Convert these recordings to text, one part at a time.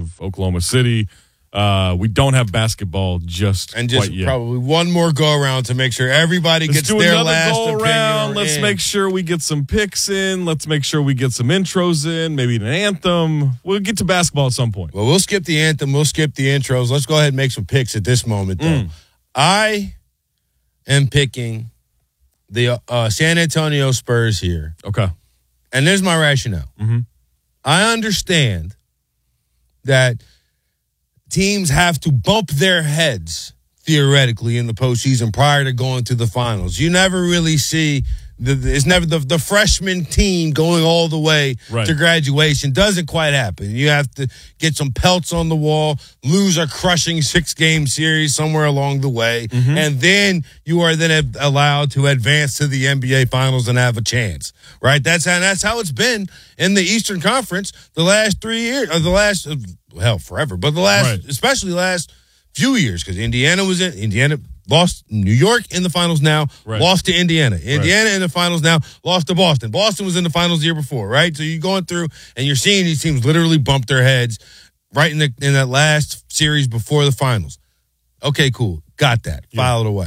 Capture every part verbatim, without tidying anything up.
of Oklahoma City. Uh, we don't have basketball just and just quite yet. Probably one more go around to make sure everybody Let's gets do their another last go opinion. around. Let's in. make sure we get some picks in. Let's make sure we get some intros in. Maybe an anthem. We'll get to basketball at some point. Well, we'll skip the anthem. We'll skip the intros. Let's go ahead and make some picks at this moment, though. Mm. I am picking the uh, San Antonio Spurs here. Okay. And there's my rationale. Mm-hmm. I understand that teams have to bump their heads, theoretically, in the postseason prior to going to the finals. You never really see the, it's never the, the freshman team going all the way right. to graduation. Doesn't quite happen. You have to get some pelts on the wall, lose a crushing six-game series somewhere along the way, mm-hmm. and then you are then allowed to advance to the N B A Finals and have a chance. Right? That's how, that's how it's been in the Eastern Conference the last three years, or the last, hell, forever, but the last, right. especially last few years, because Indiana was in, Indiana lost New York in the finals now, right. lost to Indiana. Indiana right. in the finals now, lost to Boston. Boston was in the finals the year before, right? So you're going through, and you're seeing these teams literally bump their heads right in the in that last series before the finals. Okay, cool. Got that. Yeah. File it away.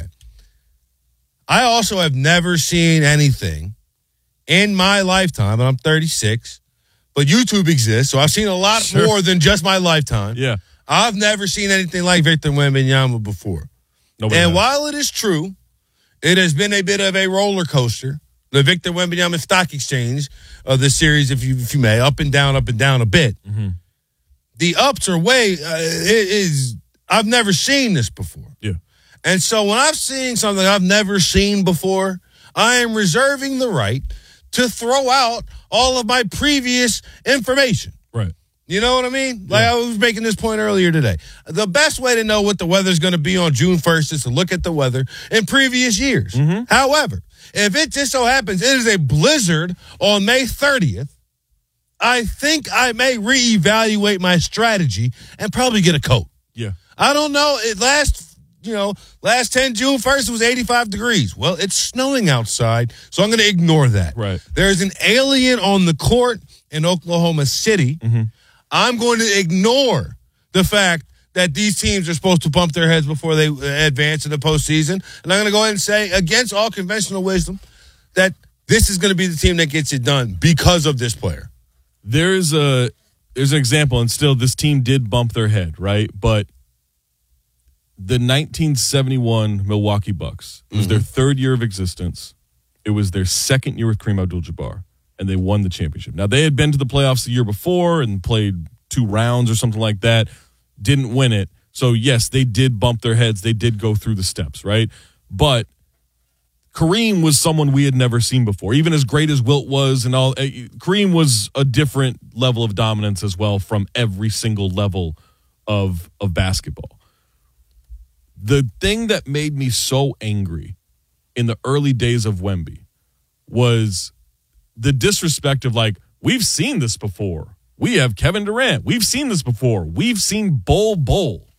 I also have never seen anything in my lifetime, and I'm thirty-six, but YouTube exists, so I've seen a lot sure. more than just my lifetime. Yeah. I've never seen anything like Victor Wembanyama before. Nobody and has. while it is true, it has been a bit of a roller coaster. The Victor Wembanyama stock exchange of this series, if you if you may, up and down, up and down a bit. Mm-hmm. The ups are way, uh, it is, I've never seen this before. Yeah. And so when I've seen something I've never seen before, I am reserving the right to throw out all of my previous information. Right. You know what I mean? Like yeah. I was making this point earlier today. The best way to know what the weather's going to be on June first is to look at the weather in previous years. Mm-hmm. However, if it just so happens it is a blizzard on May thirtieth, I think I may reevaluate my strategy and probably get a coat. Yeah. I don't know. It last, you know, last ten June first, it was eighty-five degrees. Well, it's snowing outside, so I'm going to ignore that. Right. There's an alien on the court in Oklahoma City. Mm-hmm. I'm going to ignore the fact that these teams are supposed to bump their heads before they advance in the postseason. And I'm going to go ahead and say, against all conventional wisdom, that this is going to be the team that gets it done because of this player. There's a there's an example, and still this team did bump their head, right? But the nineteen seventy-one Milwaukee Bucks, it was mm-hmm. their third year of existence. It was their second year with Kareem Abdul-Jabbar, and they won the championship. Now, they had been to the playoffs the year before and played two rounds or something like that, didn't win it. So, yes, they did bump their heads. They did go through the steps, right? But Kareem was someone we had never seen before. Even as great as Wilt was and all, Kareem was a different level of dominance as well from every single level of, of basketball. The thing that made me so angry in the early days of Wemby was the disrespect of, like, we've seen this before. We have Kevin Durant. We've seen this before. We've seen Bol Bol.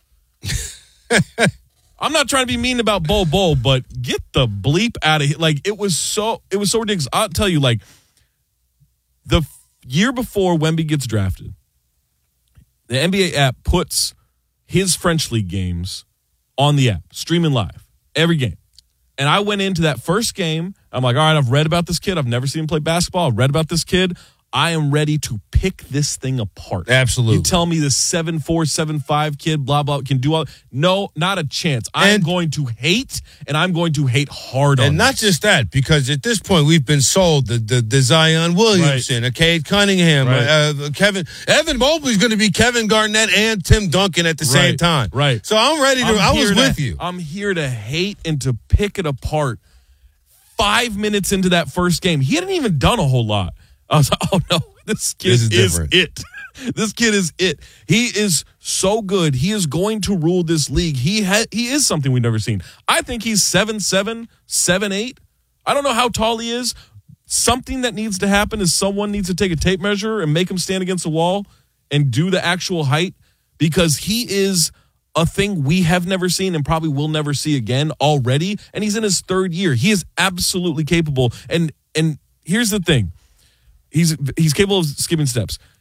I'm not trying to be mean about Bol Bol, but get the bleep out of here. Like, it was so, it was so ridiculous. I'll tell you, like, the year before Wemby gets drafted, the N B A app puts his French League games on the app, streaming live, every game. And I went into that first game. I'm like, all right, I've read about this kid. I've never seen him play basketball. I've read about this kid. I am ready to pick this thing apart. Absolutely. You tell me this seven four, seven five kid, blah, blah, can do all. No, not a chance. I'm And- going to hate, and I'm going to hate hard on And not this. just that, because at this point we've been sold the the, the Zion Williamson, right. Cade Cunningham, Right. uh, Kevin Evan Mobley's going to be Kevin Garnett and Tim Duncan at the same Right. time. Right. So I'm ready to. I'm I was here to- with you. I'm here to hate and to pick it apart. Five minutes into that first game, he hadn't even done a whole lot. I was like, oh no, this kid This is is, different. it. This kid is it. He is so good. He is going to rule this league. He ha- he is something we've never seen. I think he's seven seven, seven eight. I don't know how tall he is. Something that needs to happen is someone needs to take a tape measure and make him stand against the wall and do the actual height, because he is a thing we have never seen and probably will never see again already. And he's in his third year. He is absolutely capable. And and here's the thing. He's he's capable of skipping steps.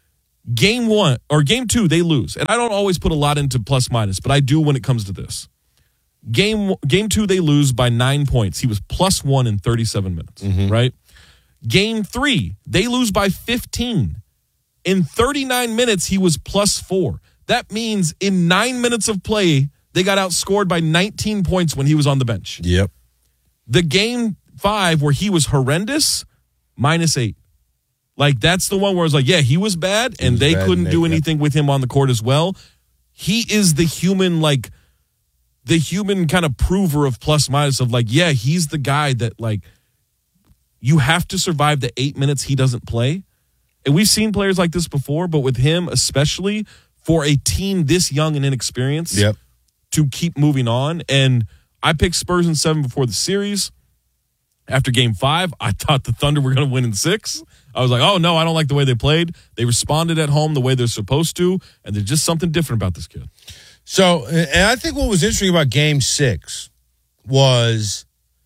Game one or game two, they lose. And I don't always put a lot into plus minus, but I do when it comes to this. Game game two, they lose by nine points. He was plus one in thirty-seven minutes, mm-hmm. right? Game three, they lose by fifteen. In thirty-nine minutes, he was plus four. That means in nine minutes of play, they got outscored by nineteen points when he was on the bench. Yep. The game five where he was horrendous, minus eight. Like, that's the one where it's like, yeah, he was bad, and was they bad couldn't and do they, anything yeah. with him on the court as well. He is the human, like, the human kind of prover of plus minus of, like, yeah, he's the guy that, like, you have to survive the eight minutes he doesn't play. And we've seen players like this before, but with him especially, for a team this young and inexperienced, yep. to keep moving on. And I picked Spurs in seven before the series. After game five, I thought the Thunder were going to win in six. I was like, oh, no, I don't like the way they played. They responded at home the way they're supposed to, and there's just something different about this kid. So, and I think what was interesting about game six was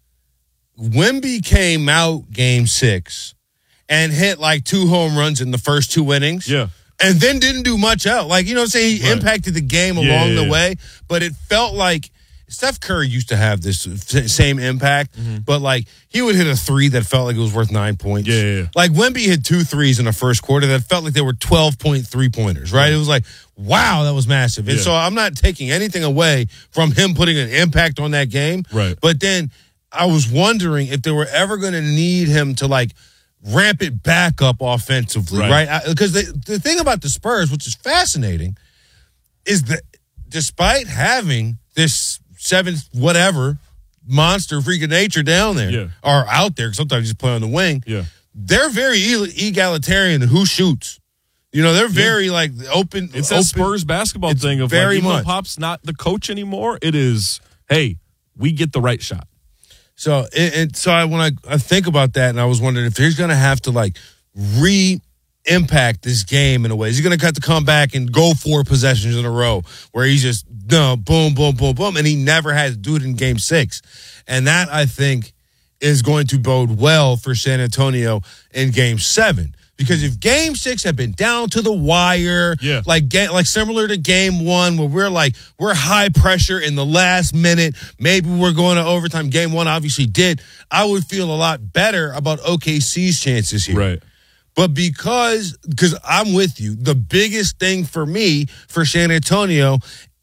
Wemby came out game six and hit like two home runs in the first two innings. Yeah. And then didn't do much else. Like, you know what I'm saying? He right. impacted the game along yeah, yeah, the yeah. way, but it felt like Steph Curry used to have this same impact, mm-hmm. but like he would hit a three that felt like it was worth nine points. Yeah, yeah, yeah. Like Wemby hit two threes in the first quarter that felt like they were twelve point three pointers, right? right? It was like, wow, that was massive. And yeah. so I'm not taking anything away from him putting an impact on that game. Right. But then I was wondering if they were ever going to need him to like ramp it back up offensively, right? Because right? the, the thing about the Spurs, which is fascinating, is that despite having this seventh whatever monster freak of nature down there yeah. or out there, sometimes just play on the wing, yeah. they're very egalitarian in who shoots. You know, they're very yeah. like open. It's open. that Spurs basketball it's thing of very like, even much. though Pop's not the coach anymore, it is, hey, we get the right shot. So, and, and so I, when I, I think about that, and I was wondering if he's going to have to like re impact this game in a way. Is he going to have to come back and go four possessions in a row where he's just no boom, boom, boom, boom, and he never had to do it in game six. And that, I think, is going to bode well for San Antonio in game seven. Because if game six had been down to the wire, yeah. like ga- like similar to game one, where we're like, we're high pressure in the last minute, maybe we're going to overtime. Game one obviously did. I would feel a lot better about O K C's chances here. Right. But because, because I'm with you, the biggest thing for me, for San Antonio,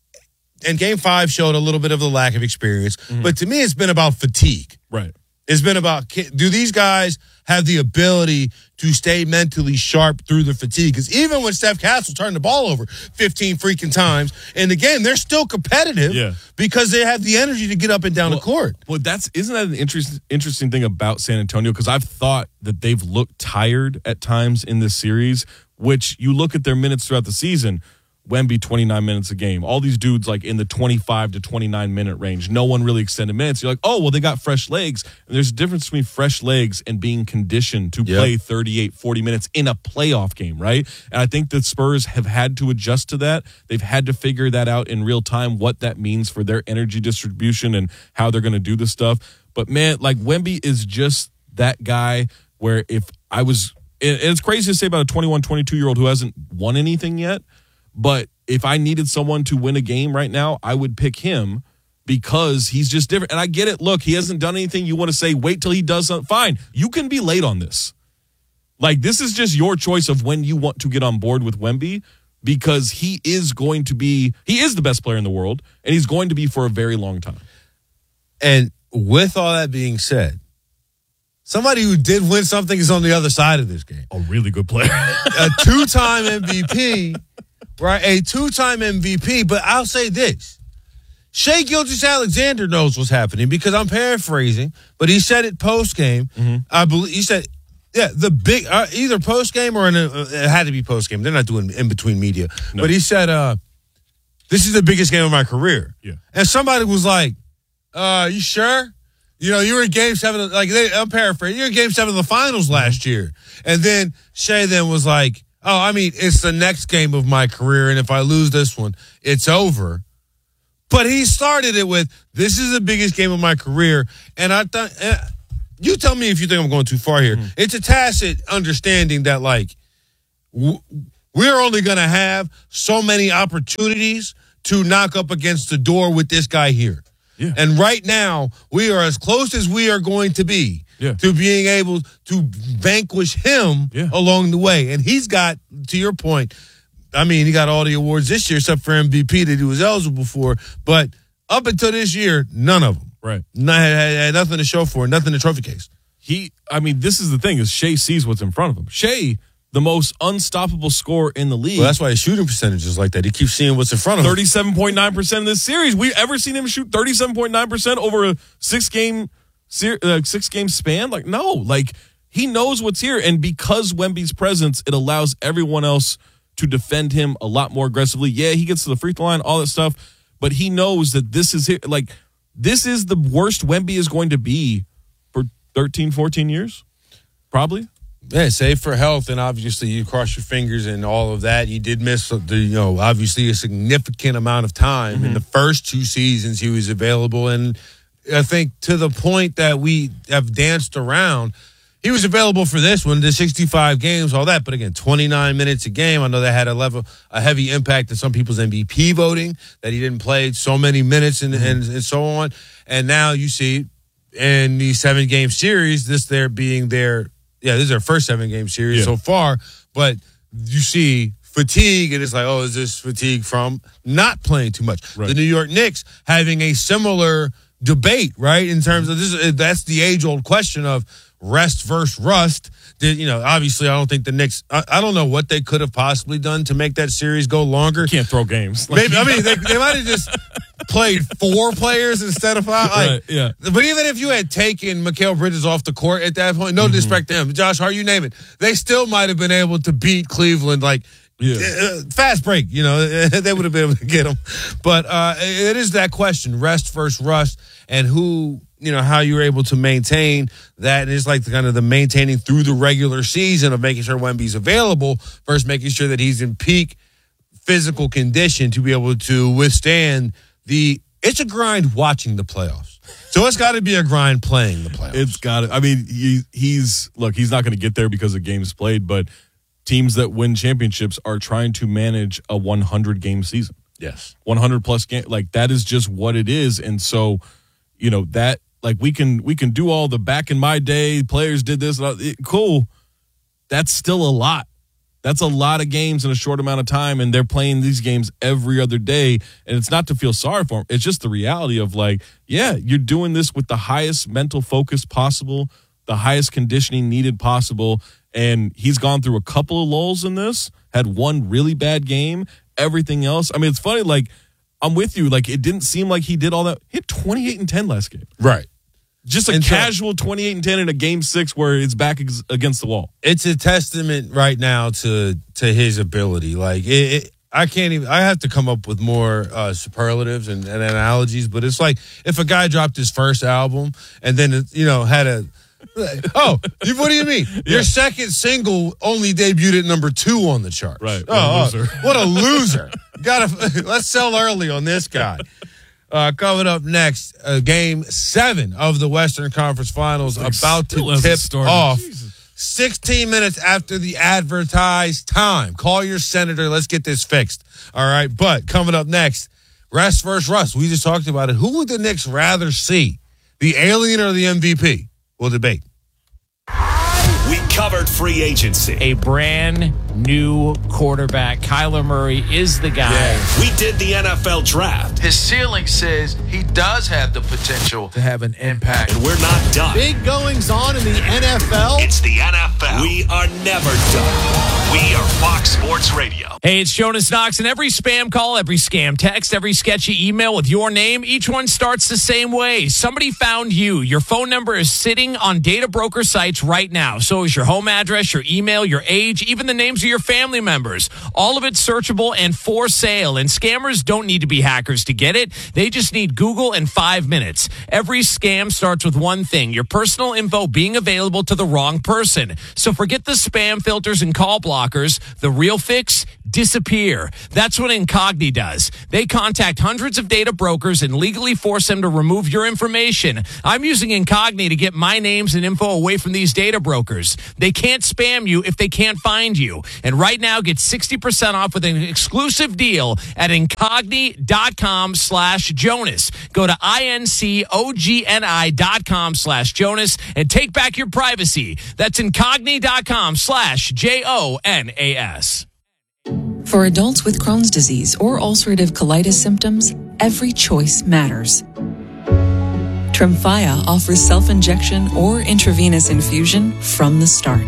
and game five showed a little bit of the lack of experience, mm-hmm. but to me it's been about fatigue. Right. It's been about, do these guys have the ability to stay mentally sharp through the fatigue? Because even when Steph Castle turned the ball over fifteen freaking times in the game, they're still competitive yeah. because they have the energy to get up and down well, the court. Well, that's isn't that an interest, interesting thing about San Antonio? Because I've thought that they've looked tired at times in this series, which you look at their minutes throughout the season. Wemby, twenty-nine minutes a game. All these dudes like in the twenty-five to twenty-nine minute range. No one really extended minutes. You're like, oh, well, they got fresh legs. And there's a difference between fresh legs and being conditioned to yep. play thirty-eight, forty minutes in a playoff game, right? And I think the Spurs have had to adjust to that. They've had to figure that out in real time, what that means for their energy distribution and how they're going to do this stuff. But, man, like Wemby is just that guy where if I was – and it's crazy to say about a twenty-one, twenty-two-year-old who hasn't won anything yet. But if I needed someone to win a game right now, I would pick him because he's just different. And I get it. Look, he hasn't done anything. You want to say, wait till he does something. Fine. You can be late on this. Like, this is just your choice of when you want to get on board with Wemby because he is going to be, he is the best player in the world, and he's going to be for a very long time. And with all that being said, somebody who did win something is on the other side of this game. A really good player. A two-time M V P. Right, a two-time M V P, but I'll say this. Shai Gilgeous-Alexander knows what's happening because I'm paraphrasing, but he said it post-game. Mm-hmm. I believe he said, yeah, the big, uh, either post-game or in a, uh, it had to be post-game. They're not doing in-between media. No. But he said, uh, this is the biggest game of my career. Yeah. And somebody was like, uh, you sure? You know, you were in game seven, like, they, I'm paraphrasing, you were in game seven of the finals last year. And then Shai then was like, oh, I mean, it's the next game of my career, and if I lose this one, it's over. But he started it with, this is the biggest game of my career, and I thought, you tell me if you think I'm going too far here. Mm-hmm. It's a tacit understanding that, like, w- we're only going to have so many opportunities to knock up against the door with this guy here. Yeah. And right now, we are as close as we are going to be yeah. to being able to vanquish him yeah. along the way. And he's got, to your point, I mean, he got all the awards this year except for M V P that he was eligible for. But up until this year, none of them. Right. Not, had, had nothing to show for it, nothing to trophy case. He, I mean, this is the thing, is Shea sees what's in front of him. Shea, the most unstoppable scorer in the league. Well, that's why his shooting percentage is like that. He keeps seeing what's in front of him. thirty-seven point nine percent in this series. We ever seen him shoot thirty-seven point nine percent over a six-game uh, six-game span? Like, no. Like, he knows what's here. And because Wemby's presence, it allows everyone else to defend him a lot more aggressively. Yeah, he gets to the free throw line, all that stuff. But he knows that this is it. Like, this is the worst Wemby is going to be for thirteen, fourteen years. Probably. Yeah, save for health, and obviously you cross your fingers and all of that. You did miss, the, you know, obviously a significant amount of time mm-hmm. in the first two seasons he was available, and I think to the point that we have danced around, he was available for this one, the sixty-five games, all that. But again, twenty-nine minutes a game. I know that had a level, a heavy impact on some people's M V P voting, that he didn't play so many minutes and, mm-hmm. and, and so on. And now you see in the seven game series, this there being their. Yeah, this is their first seven-game series yeah. so far, but you see fatigue, and it's like, oh, is this fatigue from not playing too much? Right. The New York Knicks having a similar debate, right, in terms of this. That's the age-old question of rest versus rust. Did, you know, obviously, I don't think the Knicks, I, I don't know what they could have possibly done to make that series go longer. You can't throw games. Like, Maybe, I mean, they, they might have just played four players instead of five. Like, right, yeah. But even if you had taken Mikal Bridges off the court at that point, no mm-hmm. disrespect to him, Josh Hart, you name it, they still might have been able to beat Cleveland. Like, yeah. uh, fast break, you know, they would have been able to get them. But uh, it is that question, rest versus rust, and who, you know, how you're able to maintain that. And it's like the kind of the maintaining through the regular season of making sure Wemby's available versus making sure that he's in peak physical condition to be able to withstand the, it's a grind watching the playoffs. So it's got to be a grind playing the playoffs. It's got to, I mean, he, he's, look, he's not going to get there because of games played, but teams that win championships are trying to manage a one hundred game season. Yes. one hundred plus game. Like, that is just what it is. And so, you know, that, like, we can, we can do all the back in my day, players did this, it, cool. That's still a lot. That's a lot of games in a short amount of time, and they're playing these games every other day. And it's not to feel sorry for them. It's just the reality of, like, yeah, you're doing this with the highest mental focus possible, the highest conditioning needed possible. And he's gone through a couple of lulls in this, had one really bad game, everything else. I mean, it's funny, like, I'm with you. Like, it didn't seem like he did all that. He had twenty-eight and ten last game. Right. Just a and casual so, twenty-eight and ten in a game six where it's back ex- against the wall. It's a testament right now to to his ability. Like, it, it, I can't even, I have to come up with more uh, superlatives and, and analogies, but it's like if a guy dropped his first album and then, you know, had a, oh, what do you mean? Yeah. Your second single only debuted at number two on the charts. Right. Oh, oh what a loser. Gotta, let's sell early on this guy. Uh, coming up next, uh, game seven of the Western Conference Finals like about to tip off. Jesus. sixteen minutes after the advertised time. Call your senator. Let's get this fixed. All right. But coming up next, rest versus rust. We just talked about it. Who would the Knicks rather see? The alien or the M V P? We'll debate. We covered free agency. A brand new quarterback. Kyler Murray is the guy. Yeah. We did the N F L draft. His ceiling says he does have the potential to have an impact. And we're not done. Big goings on in the N F L. It's the N F L. We are never done. We are Fox Sports Radio. Hey, it's Jonas Knox, and every spam call, every scam text, every sketchy email with your name, each one starts the same way. Somebody found you. Your phone number is sitting on data broker sites right now. So is your home address, your email, your age, even the names of your family members. All of it searchable and for sale. And scammers don't need to be hackers to get it. They just need Google and five minutes. Every scam starts with one thing, your personal info being available to the wrong person. So forget the spam filters and call blockers. The real fix, disappear. That's what Incogni does. They contact hundreds of data brokers and legally force them to remove your information. I'm using Incogni to get my names and info away from these data brokers. They can't spam you if they can't find you. And right now, get sixty percent off with an exclusive deal at incogni.com slash Jonas. Go to I-N-C-O-G-N-I dot com slash Jonas and take back your privacy. That's incogni.com slash J O N A S. For adults with Crohn's disease or ulcerative colitis symptoms, every choice matters. Tremfya offers self-injection or intravenous infusion from the start.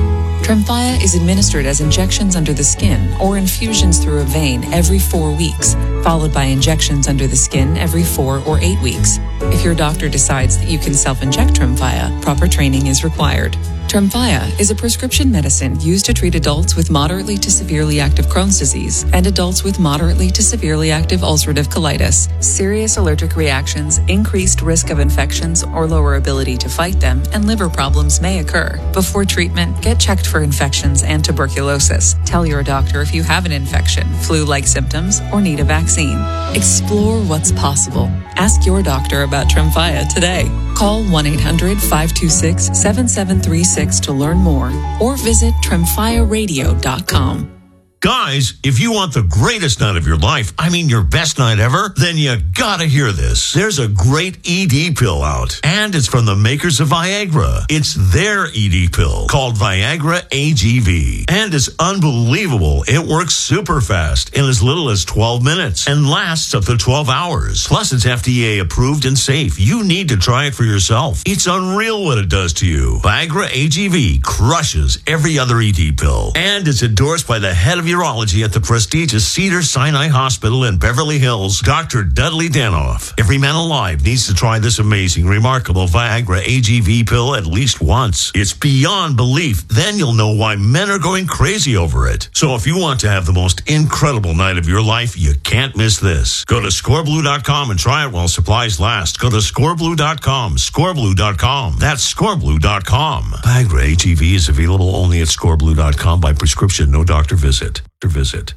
Tremfya is administered as injections under the skin or infusions through a vein every four weeks, followed by injections under the skin every four or eight weeks. If your doctor decides that you can self-inject Tremfya, proper training is required. Tremfya is a prescription medicine used to treat adults with moderately to severely active Crohn's disease and adults with moderately to severely active ulcerative colitis. Serious allergic reactions, increased risk of infections or lower ability to fight them, and liver problems may occur. Before treatment, get checked for infections and tuberculosis. Tell your doctor if you have an infection, flu-like symptoms, or need a vaccine. Explore what's possible. Ask your doctor about Tremfya today. Call one eight hundred five two six seven seven three six to learn more or visit tremfya radio dot com. Guys, if you want the greatest night of your life, I mean your best night ever, then you gotta hear this. There's a great E D pill out, and it's from the makers of Viagra. It's their E D pill called Viagra A G V, and it's unbelievable. It works super fast in as little as twelve minutes and lasts up to twelve hours. Plus, it's F D A approved and safe. You need to try it for yourself. It's unreal what it does to you. Viagra A G V crushes every other E D pill, and it's endorsed by the head of urology at the prestigious Cedars-Sinai Hospital in Beverly Hills, Doctor Dudley Danoff. Every man alive needs to try this amazing, remarkable Viagra A G V pill at least once. It's beyond belief. Then you'll know why men are going crazy over it. So if you want to have the most incredible night of your life, you can't miss this. Go to score blue dot com and try it while supplies last. Go to score blue dot com, score blue dot com. That's score blue dot com. Viagra A G V is available only at score blue dot com by prescription, no doctor visit. Visit.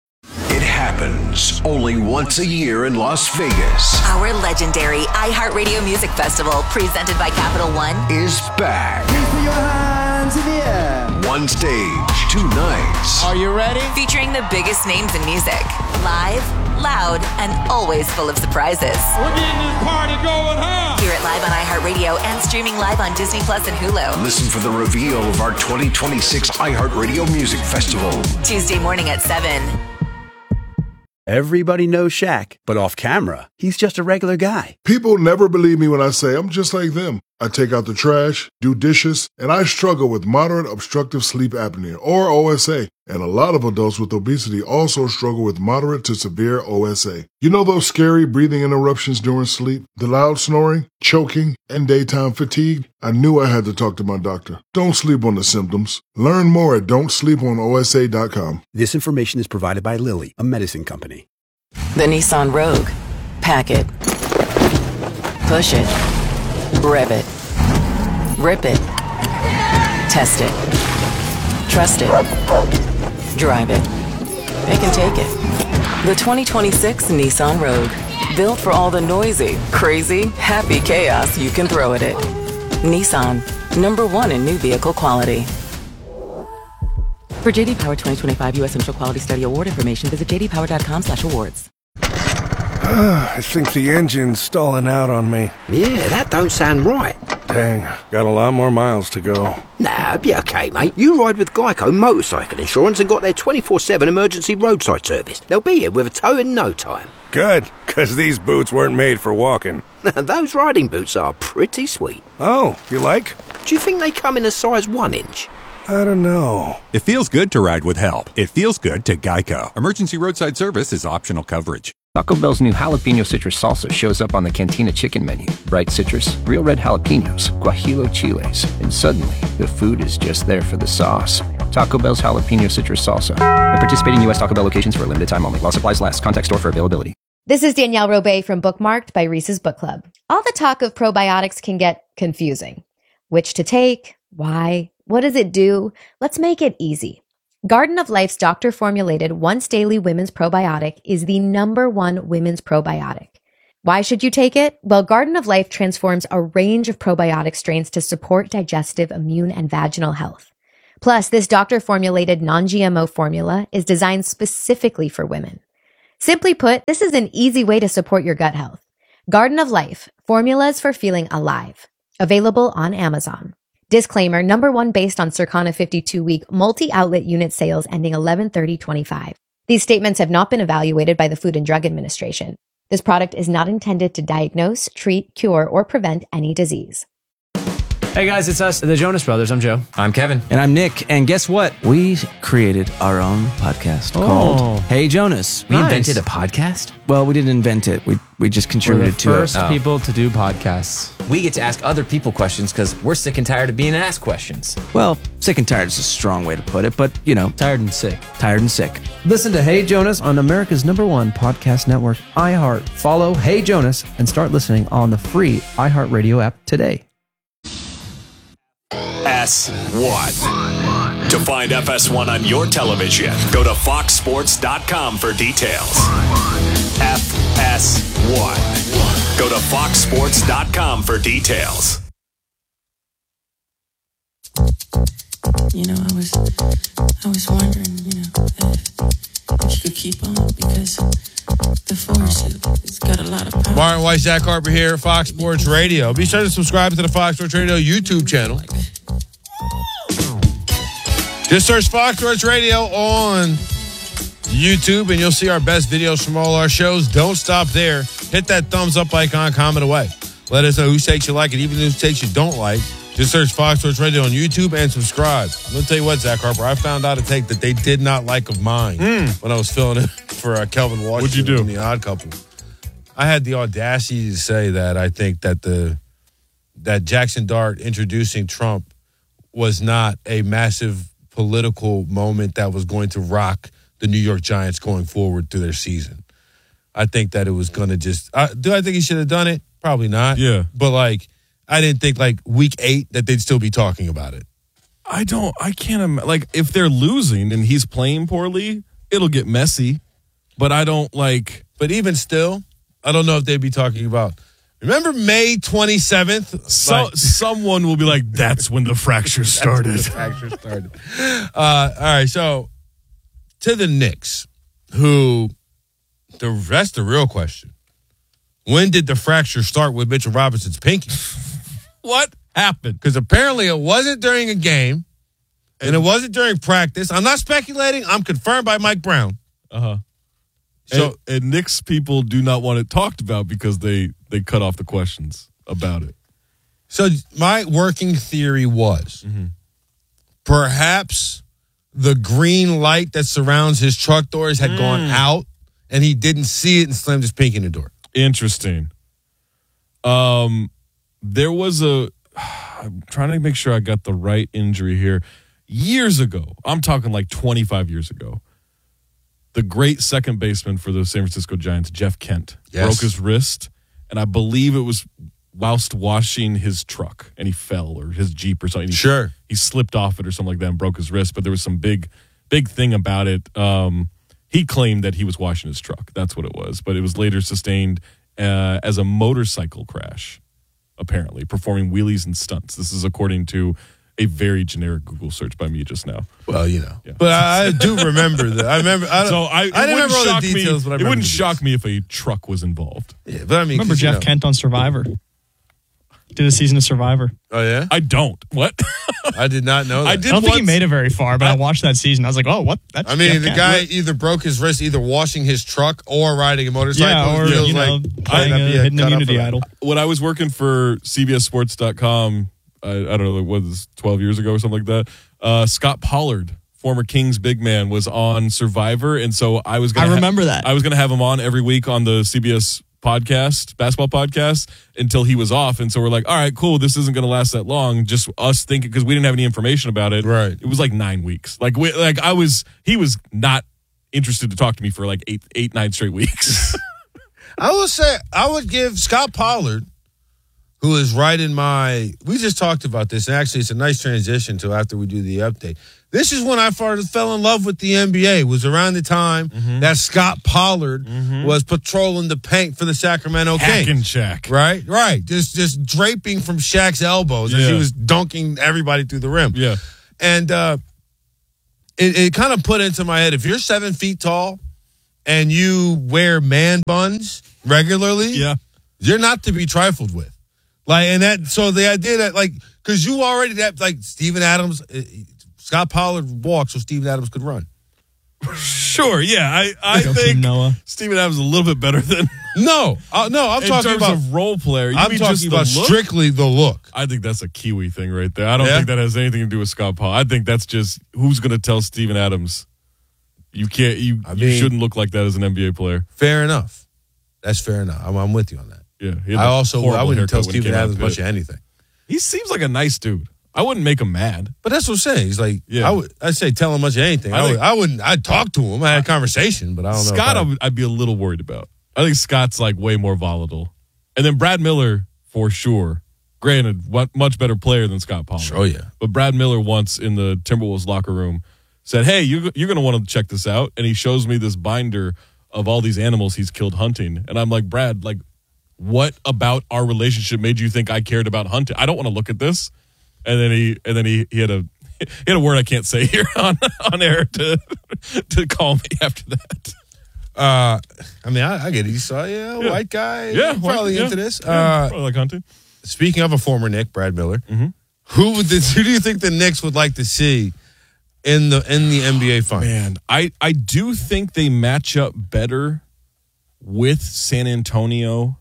It happens only once a year in Las Vegas. Our legendary iHeartRadio Music Festival, presented by Capital One, is back. Please put your hands in the air. One stage, two nights. Are you ready? Featuring the biggest names in music. Live, loud, and always full of surprises. We're getting this party going, huh? Hear it live on iHeartRadio and streaming live on Disney Plus and Hulu. Listen for the reveal of our twenty twenty-six iHeartRadio Music Festival. Tuesday morning at seven. Everybody knows Shaq, but off camera, he's just a regular guy. People never believe me when I say I'm just like them. I take out the trash, do dishes, and I struggle with moderate obstructive sleep apnea, or O S A. And a lot of adults with obesity also struggle with moderate to severe O S A. You know those scary breathing interruptions during sleep, the loud snoring, choking, and daytime fatigue? I knew I had to talk to my doctor. Don't sleep on the symptoms. Learn more at don't sleep on O S A dot com. This information is provided by Lilly, a medicine company. The Nissan Rogue. Pack it. Push it. Rev it. Rip it. Test it. Trust it. Drive it. It can take it. The twenty twenty-six Nissan Rogue. Built for all the noisy, crazy, happy chaos you can throw at it. Nissan. Number one in new vehicle quality. For J D Power twenty twenty-five U S Initial Quality Study Award information, visit j d power dot com slash awards. I think the engine's stalling out on me. Yeah, that don't sound right. Dang, got a lot more miles to go. Nah, be okay, mate. You ride with Geico Motorcycle Insurance and got their twenty-four seven emergency roadside service. They'll be here with a tow in no time. Good, because these boots weren't made for walking. Those riding boots are pretty sweet. Oh, you like? Do you think they come in a size one inch? I don't know. It feels good to ride with help. It feels good to Geico. Emergency roadside service is optional coverage. Taco Bell's new jalapeno citrus salsa shows up on the Cantina chicken menu. Bright citrus, real red jalapenos, guajillo chiles, and suddenly the food is just there for the sauce. Taco Bell's jalapeno citrus salsa. At participating U S Taco Bell locations for a limited time only. While supplies last. Contact store for availability. This is Danielle Robay from Bookmarked by Reese's Book Club. All the talk of probiotics can get confusing. Which to take? Why? What does it do? Let's make it easy. Garden of Life's doctor-formulated once-daily women's probiotic is the number one women's probiotic. Why should you take it? Well, Garden of Life transforms a range of probiotic strains to support digestive, immune, and vaginal health. Plus, this doctor-formulated non-G M O formula is designed specifically for women. Simply put, this is an easy way to support your gut health. Garden of Life, formulas for feeling alive. Available on Amazon. Disclaimer, number one based on Circana fifty-two week multi-outlet unit sales ending eleven thirty twenty-five. These statements have not been evaluated by the Food and Drug Administration. This product is not intended to diagnose, treat, cure, or prevent any disease. Hey guys, it's us, the Jonas Brothers. I'm Joe. I'm Kevin. And I'm Nick. And guess what? We created our own podcast Oh. called Hey Jonas. We invented a podcast? Well, we didn't invent it. We we just We're contributed the to first it. Oh. people to do podcasts. We get to ask other people questions because we're sick and tired of being asked questions. Well, sick and tired is a strong way to put it, but, you know. Tired and sick. Tired and sick. Listen to Hey Jonas on America's number one podcast network, iHeart. Follow Hey Jonas and start listening on the free iHeartRadio app today. S one. To find F S one on your television, go to fox sports dot com for details. F S one. Go to fox sports dot com for details. You know, I was, I was wondering, you know, if, if you could keep on because the force it's got a lot of power. Martin White, Zach Harper here, Fox Sports Radio. Be sure to subscribe to the Fox Sports Radio YouTube channel. Just search Fox Sports Radio on YouTube and you'll see our best videos from all our shows. Don't stop there. Hit that thumbs up icon, comment away. Let us know whose takes you like and even whose takes you don't like. Just search Fox Sports Radio on YouTube and subscribe. I'm going to tell you what, Zach Harper, I found out a take that they did not like of mine mm. when I was filling in for uh, Kelvin Washington. What'd you do? In The Odd Couple. I had the audacity to say that I think that the that Jackson Dart introducing Trump was not a massive political moment that was going to rock the New York Giants going forward through their season. I think that it was going to just uh, – do I think he should have done it? Probably not. Yeah. But, like, I didn't think, like, week eight that they'd still be talking about it. I don't – I can't imagine. Like, if they're losing and he's playing poorly, it'll get messy. But I don't, like – But even still, I don't know if they'd be talking about – remember May twenty-seventh? So, like, someone will be like, that's when the fracture started. That's when the fracture started. Uh, all right, so to the Knicks, who the that's the real question. When did the fracture start with Mitchell Robinson's pinky? What happened? Because apparently it wasn't during a game, and it wasn't during practice. I'm not speculating. I'm confirmed by Mike Brown. Uh-huh. So, and, and Knicks people do not want it talked about because they, they cut off the questions about it. So my working theory was mm-hmm. perhaps the green light that surrounds his truck doors had mm. gone out, and he didn't see it and slammed his pinky in the door. Interesting. Um, there was a. I'm trying to make sure I got the right injury here. Years ago, I'm talking like twenty-five years ago. The great second baseman for the San Francisco Giants, Jeff Kent, yes. broke his wrist, and I believe it was whilst washing his truck, and he fell, or his Jeep or something. He, sure. He slipped off it or something like that and broke his wrist, but there was some big, big thing about it. Um, he claimed that he was washing his truck. That's what it was, but it was later sustained uh, as a motorcycle crash, apparently, performing wheelies and stunts. This is according to a very generic Google search by me just now. Well, you know. Yeah. But I, I do remember that. I remember. I, so I, I didn't remember all the details. Me, but I it wouldn't the shock me if a truck was involved. Yeah, but I mean, remember Jeff you know. Kent on Survivor? Did a season of Survivor. Oh, yeah? I don't. What? I did not know that. I, did I don't once, think he made it very far, but I, I watched that season. I was like, oh, what? That's I mean, Jeff the Kent. guy What? either broke his wrist either washing his truck or riding a motorcycle. Yeah, or, you know, like, playing a hidden immunity idol. When I was working for C B S Sports dot com, I, I don't know, what was twelve years ago or something like that, uh, Scott Pollard, former Kings big man, was on Survivor, and so I was going I remember ha- that. I was going to have him on every week on the C B S podcast, basketball podcast, until he was off. And so we're like, all right, cool, this isn't going to last that long. Just us thinking, because we didn't have any information about it. Right. It was like nine weeks. Like, we, like I was, he was not interested to talk to me for like eight, eight, nine straight weeks. I would say, I would give Scott Pollard, who is right in my, we just talked about this, and actually it's a nice transition to after we do the update. This is when I first fell in love with the N B A. It was around the time Mm-hmm. that Scott Pollard was patrolling the paint for the Sacramento Kings. Hacking Shaq. Right, right. Just just draping from Shaq's elbows as Yeah. he was dunking everybody through the rim. Yeah. And uh, it, it kind of put into my head, if you're seven feet tall and you wear man buns regularly, Yeah. you're not to be trifled with. Like, and that, so the idea that, like, because you already, that, like, Steven Adams, uh, Scott Pollard walked so Steven Adams could run. Sure, yeah. I, I Go think Team Noah. Steven Adams is a little bit better than No, uh, no, I'm in talking terms about, of role player. You I'm mean talking just about the look? strictly the look. I think that's a Kiwi thing right there. I don't Yeah? think that has anything to do with Scott Paul. I think that's just who's going to tell Steven Adams you can't you, I you mean- shouldn't look like that as an N B A player. Fair enough. That's fair enough. I'm, I'm with you on that. Yeah, he had I a also, I horrible wouldn't tell haircut when he Steven came out Adams of much the of pit. anything. He seems like a nice dude. I wouldn't make him mad. But that's what I'm saying. He's like, Yeah. I would, I'd say tell him much of anything. I I, would, think- I wouldn't, I'd talk to him. I had a conversation, but I don't know. if Scott, I- I would, I'd be a little worried about. I think Scott's like way more volatile, and then Brad Miller for sure. Granted, what much better player than Scott Pollard. Oh, yeah. But Brad Miller once in the Timberwolves locker room said, "Hey, you, you're going to want to check this out," and he shows me this binder of all these animals he's killed hunting, and I'm like, Brad, like, what about our relationship made you think I cared about hunting? I don't want to look at this. And then he, and then he, he had a, he had a word I can't say here on on air to to call me after that. Uh, I mean, I, I get it. You saw, yeah, Yeah. white guy, Yeah, probably white- into yeah. this. Yeah, Uh, probably like hunting. Speaking of a former Knick, Brad Miller, Mm-hmm. who would the, who do you think the Knicks would like to see in the in the N B A finals? Man, I, I do think they match up better with San Antonio,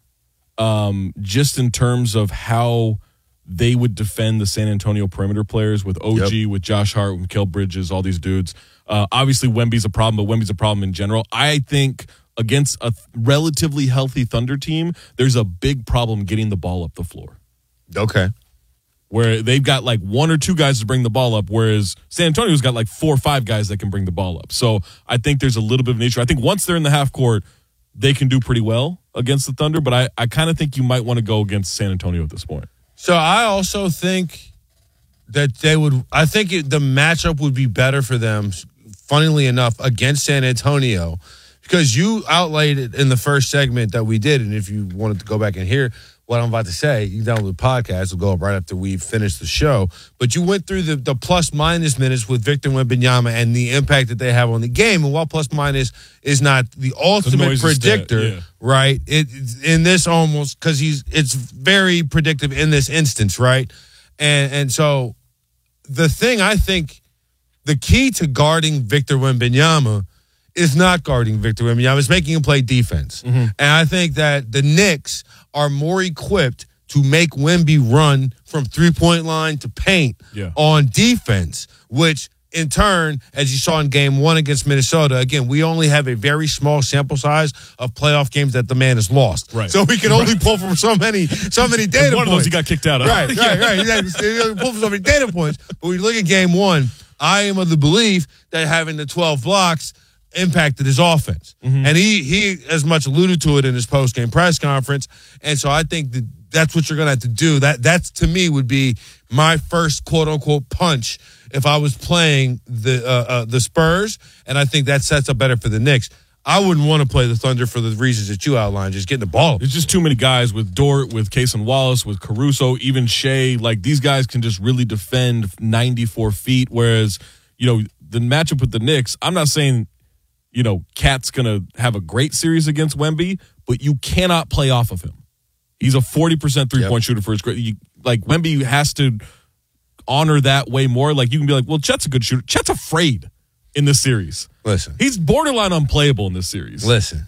um, just in terms of how they would defend the San Antonio perimeter players with O G, Yep. with Josh Hart, with Mikal Bridges, all these dudes. Uh, obviously, Wemby's a problem, but Wemby's a problem in general. I think against a th- relatively healthy Thunder team, there's a big problem getting the ball up the floor. Okay. Where they've got like one or two guys to bring the ball up, whereas San Antonio's got like four or five guys that can bring the ball up. So I think there's a little bit of an issue. I think once they're in the half court, they can do pretty well against the Thunder, but I, I kind of think you might want to go against San Antonio at this point. So I also think that they would. I think it, the matchup would be better for them. Funnily enough, against San Antonio, because you outlaid it in the first segment that we did, and if you wanted to go back and hear what I'm about to say, you can download the podcast. It'll go up right after we finish the show. But you went through the, the plus minus minutes with Victor Wembanyama and the impact that they have on the game. And while plus minus is not the ultimate noisy stat, predictor, yeah. right? It in this almost because he's it's very predictive in this instance, right? And and so the thing I think the key to guarding Victor Wembanyama is not guarding Victor Wembanyama. It's making him play defense. Mm-hmm. And I think that the Knicks are more equipped to make Wemby run from three-point line to paint Yeah. on defense, which in turn, as you saw in game one against Minnesota, again, we only have a very small sample size of playoff games that the man has lost. Right. So we can only pull from so many, so many data And one points. of those he got kicked out of. Right, right, right. You have to pull from so many data points. But when you look at game one, I am of the belief that having the twelve blocks impacted his offense. Mm-hmm. And he, he as much alluded to it in his post-game press conference. And so I think that that's what you're going to have to do. That That's, to me, would be my first quote-unquote punch if I was playing the uh, uh, the Spurs. And I think that sets up better for the Knicks. I wouldn't want to play the Thunder for the reasons that you outlined, just getting the ball. There's just too many guys with Dort, with Cason Wallace, with Caruso, even Shea. Like, these guys can just really defend ninety-four feet, whereas, you know, the matchup with the Knicks, I'm not saying, you know, Cat's going to have a great series against Wemby, but you cannot play off of him. He's a forty percent three-point Yep. shooter for his great. You, like, Wemby has to honor that way more. Like, you can be like, well, Chet's a good shooter. Chet's afraid in this series. Listen. He's borderline unplayable in this series. Listen.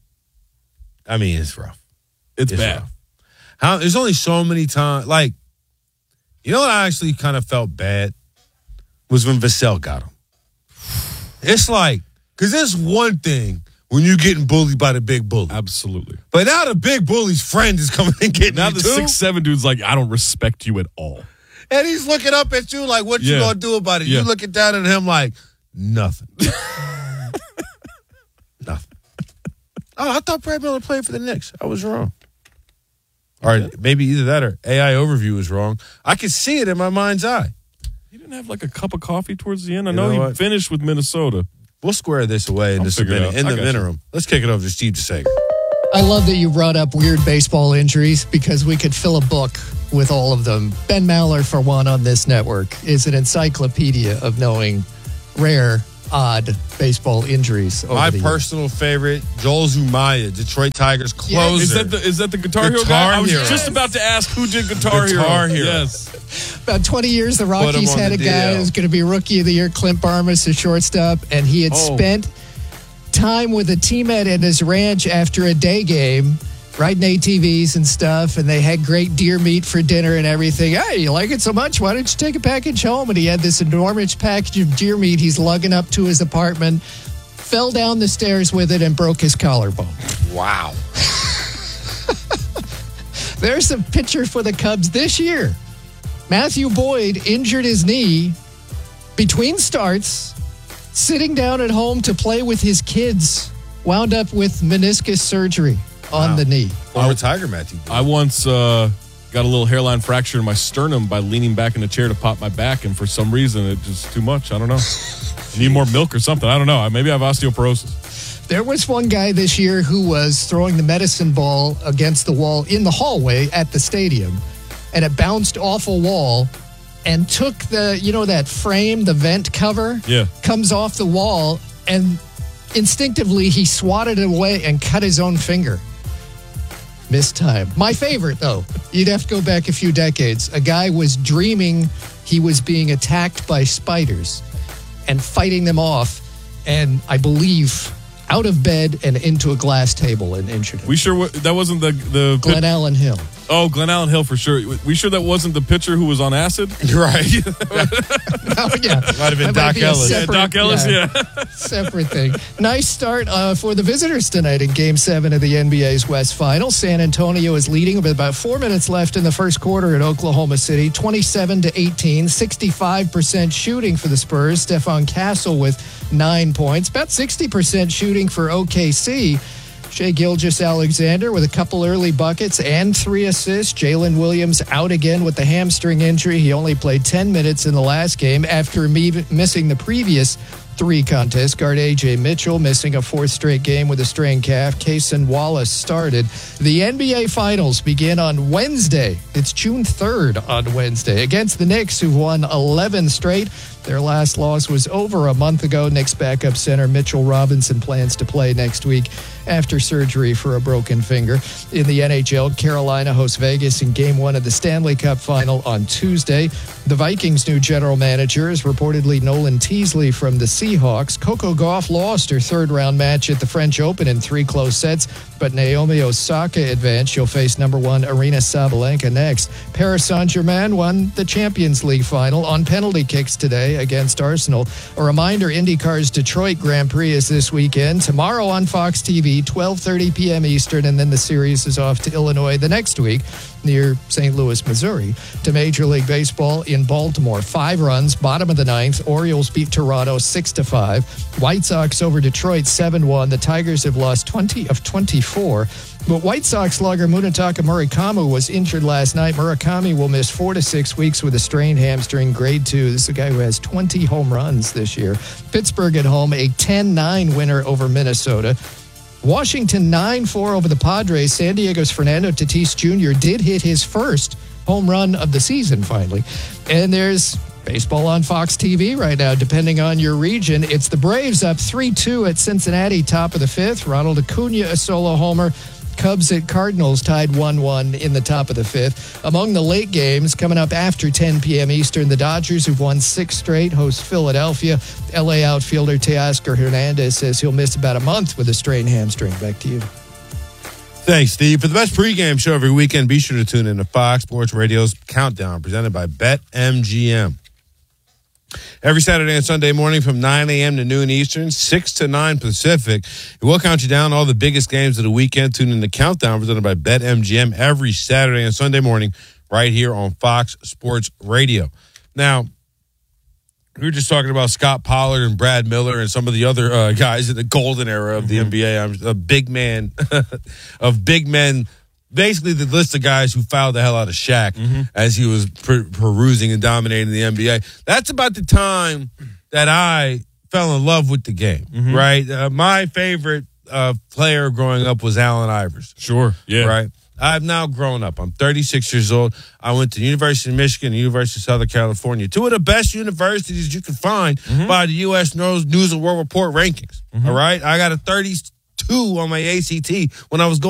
I mean, it's rough. It's, bad. rough. How there's only so many times. Like, you know what I actually kind of felt bad was when Vassell got him. It's like, because there's one thing when you're getting bullied by the big bully. Absolutely. But now the big bully's friend is coming and getting Now you the too. six seven dude's like, I don't respect you at all. And he's looking up at you like, what you Yeah. gonna do about it? Yeah. You looking down at him like, nothing. Nothing. Oh, I thought Brad Miller played for the Knicks. I was wrong. All right, maybe either that or A I overview was wrong. I could see it in my mind's eye. He didn't have like a cup of coffee towards the end. I You know, know he what? finished with Minnesota. We'll square this away in I'll just a figure it minute. out. In I the got you. interim, let's kick it over to Steve DeSager. I love that you brought up weird baseball injuries because we could fill a book with all of them. Ben Maller, for one, on this network, is an encyclopedia of knowing rare, odd baseball injuries. Over My the personal years. favorite, Joel Zumaya, Detroit Tigers closer. Yeah. Is that the is that the Guitar, Hero Guitar guy? I was Hero. just about to ask who did Guitar, Guitar Hero. Yes. About twenty years, the Put him Rockies on had the a D guy L. who's going to be Rookie of the Year, Clint Barmas, the shortstop, and he had Oh. spent time with a teammate at his ranch after a day game, riding A T Vs and stuff, and they had great deer meat for dinner and everything. Hey, you like it so much? Why don't you take a package home? And he had this enormous package of deer meat he's lugging up to his apartment, fell down the stairs with it, and broke his collarbone. Wow. There's a pitcher for the Cubs this year. Matthew Boyd injured his knee between starts, sitting down at home to play with his kids, wound up with meniscus surgery on Wow. the knee. Former Tiger, Matthew. I once uh, got a little hairline fracture in my sternum by leaning back in a chair to pop my back, and for some reason it just too much. I don't know. I need more milk or something. I don't know. Maybe I have osteoporosis. There was one guy this year who was throwing the medicine ball against the wall in the hallway at the stadium, and it bounced off a wall and took the, you know, that frame, the vent cover, Yeah. comes off the wall, and instinctively he swatted it away and cut his own finger. Missed time. My favorite, though, you'd have to go back a few decades. A guy was dreaming he was being attacked by spiders and fighting them off, and I believe out of bed and into a glass table and injured him. We sure wa- that wasn't the the Glen Allen Hill. Oh, Glen Allen Hill for sure. We sure that wasn't the pitcher who was on acid? Right. Oh, yeah. Might have been That might Doc be a Ellis. separate- Yeah, Doc Ellis, yeah. Separate thing. Nice start uh, for the visitors tonight in Game seven of the N B A's West Final. San Antonio is leading with about four minutes left in the first quarter at Oklahoma City, twenty-seven to eighteen, sixty-five percent shooting for the Spurs. Stefan Castle with nine points, about sixty percent shooting for O K C. Shea Gilgeous-Alexander with a couple early buckets and three assists. Jalen Williams out again with the hamstring injury. He only played ten minutes in the last game after me- missing the previous three contests. Guard A J Mitchell missing a fourth straight game with a strained calf. Cason Wallace started. The N B A Finals begin on Wednesday. It's June third on Wednesday against the Knicks, who've won eleven straight. Their last loss was over a month ago. Knicks backup center Mitchell Robinson plans to play next week after surgery for a broken finger. In the N H L, Carolina hosts Vegas in Game one of the Stanley Cup Final on Tuesday. The Vikings' new general manager is reportedly Nolan Teasley from the Seahawks. Coco Gauff lost her third-round match at the French Open in three close sets, but Naomi Osaka advanced. She'll face number one Arina Sabalenka next. Paris Saint-Germain won the Champions League final on penalty kicks today against Arsenal. A reminder, IndyCar's Detroit Grand Prix is this weekend. Tomorrow on Fox T V, twelve thirty p.m. Eastern, and then the series is off to Illinois the next week near Saint Louis, Missouri. To Major League Baseball in Baltimore, five runs, bottom of the ninth. Orioles beat Toronto six to five. White Sox over Detroit seven one. The Tigers have lost twenty of twenty-four. But White Sox slugger Munetaka Murakami was injured last night. Murakami will miss four to six weeks with a strained hamstring, grade two. This is a guy who has twenty home runs this year. Pittsburgh at home, a ten nine winner over Minnesota. Washington nine four over the Padres. San Diego's Fernando Tatis Junior did hit his first home run of the season finally. And there's baseball on Fox T V right now, depending on your region. It's the Braves up three two at Cincinnati, top of the fifth. Ronald Acuna, a solo homer. Cubs at Cardinals tied one one in the top of the fifth. Among the late games coming up after ten p.m. Eastern, the Dodgers, who've won six straight, host Philadelphia. L A outfielder Teoscar Hernandez says he'll miss about a month with a strained hamstring. Back to you. Thanks, Steve. For the best pregame show every weekend, be sure to tune in to Fox Sports Radio's Countdown, presented by BetMGM. Every Saturday and Sunday morning from nine a.m. to noon Eastern, six to nine Pacific. We'll count you down all the biggest games of the weekend. Tune in to Countdown, presented by BetMGM, every Saturday and Sunday morning right here on Fox Sports Radio. Now, we were just talking about Scott Pollard and Brad Miller and some of the other uh, guys in the golden era of the mm-hmm. N B A. I'm a big man of big men basically the list of guys who fouled the hell out of Shaq Mm-hmm. as he was per- perusing and dominating the N B A. That's about the time that I fell in love with the game, Mm-hmm. right? Uh, my favorite uh, player growing up was Allen Iverson. Sure, yeah. Right? I've now grown up. I'm thirty-six years old. I went to the University of Michigan and University of Southern California, two of the best universities you can find Mm-hmm. by the U S News and World Report rankings. All right? I got a thirty-two on my A C T when I was going